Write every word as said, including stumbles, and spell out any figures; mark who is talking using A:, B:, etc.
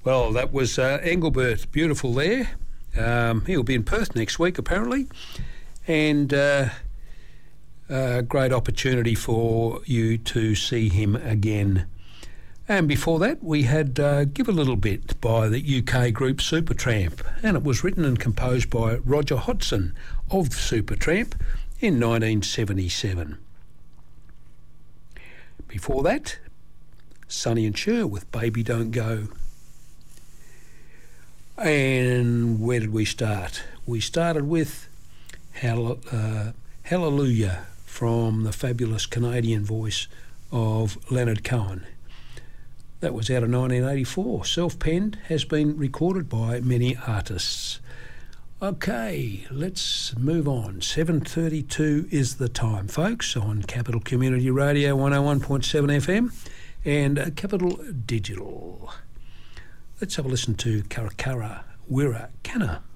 A: Well, that was uh, Engelbert, beautiful there. Um, he'll be in Perth next week, apparently. And uh, a great opportunity for you to see him again. And before that, we had uh, Give a Little Bit by the U K group Supertramp. And it was written and composed by Roger Hodgson of Supertramp in nineteen seventy-seven. Before that, Sonny and Cher with Baby Don't Go. And where did we start? We started with Hall- uh, Hallelujah from the fabulous Canadian voice of Leonard Cohen. That was out of nineteen eighty-four. Self-penned, has been recorded by many artists. Okay, let's move on. seven thirty-two is the time, folks, on Capital Community Radio one oh one point seven F M and uh, Capital Digital. Let's have a listen to Karakara Wira Kana.